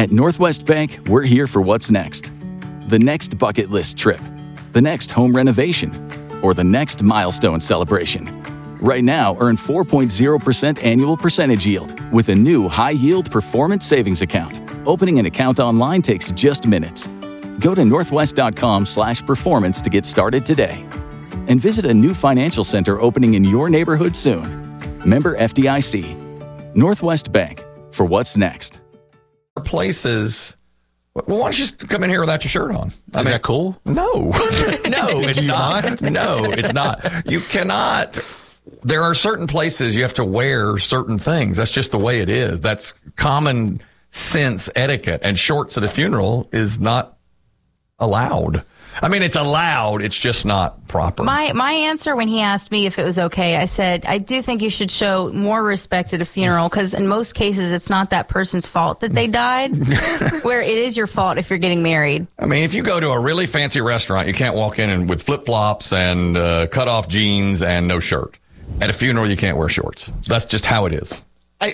At Northwest Bank, we're here for what's next. The next bucket list trip, the next home renovation, or the next milestone celebration. Right now, earn 4.0% annual percentage yield with a new high-yield performance savings account. Opening an account online takes just minutes. Go to northwest.com/performance to get started today. And visit a new financial center opening in your neighborhood soon. Member FDIC. Northwest Bank, for what's next. Places. Well, why don't you just come in here without your shirt on? Is that cool? No. No, it's not. No, it's not. You cannot. There are certain places you have to wear certain things. That's just the way it is. That's common sense etiquette. And shorts at a funeral is not allowed. I mean, it's allowed. It's just not proper. My answer when he asked me if it was okay, I said, I do think you should show more respect at a funeral because in most cases it's not that person's fault that they died, where it is your fault if you're getting married. I mean, if you go to a really fancy restaurant, you can't walk in with flip-flops and cut-off jeans and no shirt. At a funeral, you can't wear shorts. That's just how it is.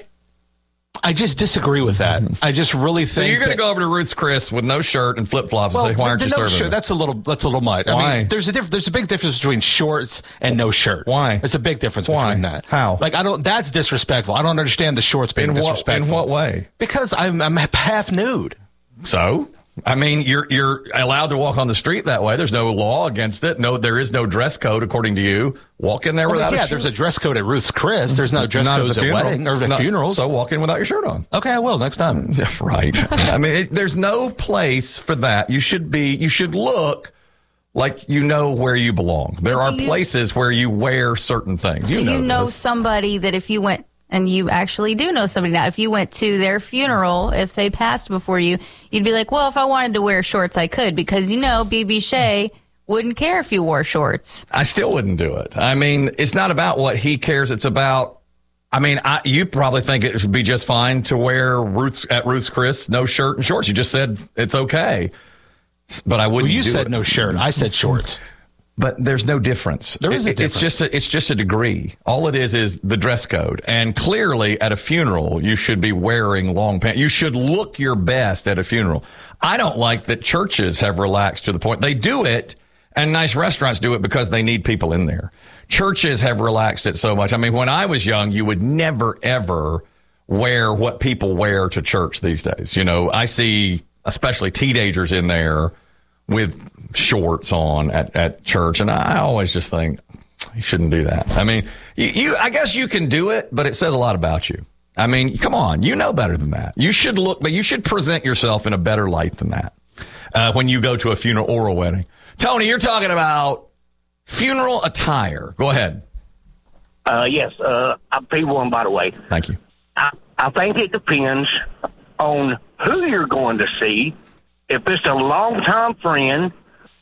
I just disagree with that. I just really think. So you're going to go over to Ruth's Chris with no shirt and flip flops and say, "Why aren't you serving?" Shirt, that's a little much. Why? I mean, there's a big difference between shorts and no shirt. Why? There's a big difference between that. How? Like that's disrespectful. I don't understand the shorts being disrespectful. In what way? Because I'm half nude. So. I mean, you're allowed to walk on the street that way. There's no law against it. No, there is no dress code according to you. Walk in there without a shirt. There's a dress code at Ruth's Chris. There's no dress codes at wedding or the funerals. So walk in without your shirt on. Okay, I will next time. Right. I mean, there's no place for that. You should look like you know where you belong. There are places where you wear certain things. Do you know somebody that if you went, and you actually do know somebody now, if you went to their funeral, if they passed before you, you'd be like, well, if I wanted to wear shorts, I could, because B.B. Shea wouldn't care if you wore shorts. I still wouldn't do it. I mean, it's not about what he cares. It's about, you probably think it would be just fine to wear at Ruth's Chris, no shirt and shorts. You just said it's okay. But I wouldn't do it. You said no shirt. I said shorts. But there's no difference. There is a difference. It's just a degree. All it is the dress code. And clearly at a funeral, you should be wearing long pants. You should look your best at a funeral. I don't like that churches have relaxed to the point they do it, and nice restaurants do it because they need people in there. Churches have relaxed it so much. I mean, when I was young, you would never, ever wear what people wear to church these days. You know, I see especially teenagers in there with shorts on at church. And I always just think you shouldn't do that. I mean, I guess you can do it, but it says a lot about you. I mean, come on, you know better than that. You should but you should present yourself in a better light than that when you go to a funeral or a wedding. Tony, you're talking about funeral attire. Go ahead. Yes, I'm P1, by the way. Thank you. I think it depends on who you're going to see. If it's a longtime friend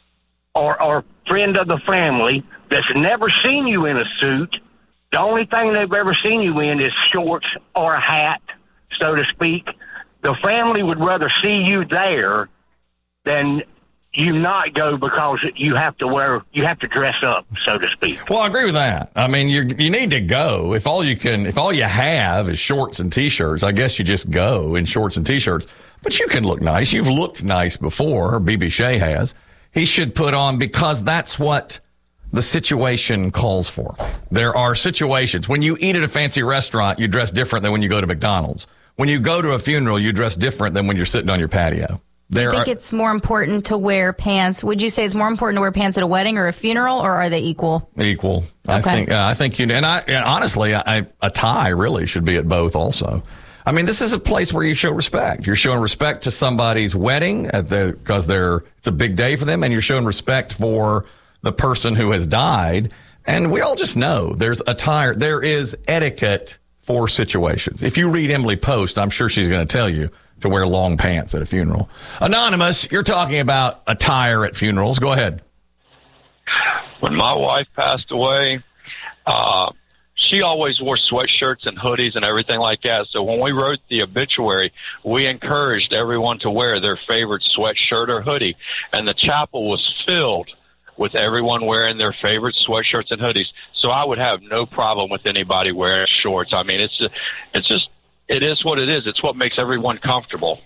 or friend of the family that's never seen you in a suit, the only thing they've ever seen you in is shorts or a hat, so to speak, the family would rather see you there than you not go because you have to dress up, so to speak. Well, I agree with that. I mean, you need to go. If all you have is shorts and T-shirts, I guess you just go in shorts and T-shirts. But you can look nice. You've looked nice before. B.B. Shea has. He should put on, because that's what the situation calls for. There are situations. When you eat at a fancy restaurant, you dress different than when you go to McDonald's. When you go to a funeral, you dress different than when you're sitting on your patio. Do you think it's more important to wear pants? Would you say it's more important to wear pants at a wedding or a funeral, or are they equal? Equal. Okay. I think and honestly, a tie really should be at both also. I mean, this is a place where you show respect. You're showing respect to somebody's wedding because it's a big day for them, and you're showing respect for the person who has died. And we all just know there's attire. There is etiquette for situations. If you read Emily Post, I'm sure she's going to tell you to wear long pants at a funeral. Anonymous, you're talking about attire at funerals. Go ahead. When my wife passed away, she always wore sweatshirts and hoodies and everything like that. So when we wrote the obituary, we encouraged everyone to wear their favorite sweatshirt or hoodie. And the chapel was filled with everyone wearing their favorite sweatshirts and hoodies. So I would have no problem with anybody wearing shorts. I mean, it is what it is. It's what makes everyone comfortable.